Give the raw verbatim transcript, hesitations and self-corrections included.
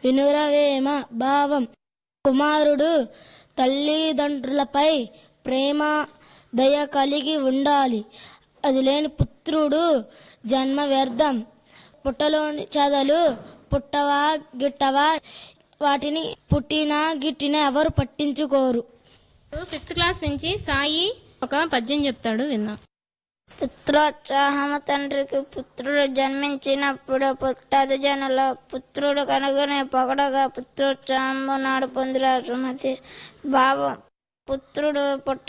వినురవేమ భావం. కుమారుడు తల్లిదండ్రులపై ప్రేమ దయ కలిగి ఉండాలి. అది లేని పుత్రుడు జన్మ వ్యర్థం. పుట్టలోని చదలు పుట్టవా గిట్టవా, వాటిని పుట్టినా గిట్టినా ఎవరు పట్టించుకోరు. ఫిఫ్త్ క్లాస్ నుంచి సాయి ఒక పద్యం చెప్తాడు, విందాం. పుత్రోత్సాహము తండ్రికి పుత్రుడు జన్మించినప్పుడు పుట్టదు జనుల పుత్రుడు కనుగొనే పొగడగా పుత్రోత్సాహము నాడు పొందిరా సుమతి భావం. పుత్రుడు పుట్ట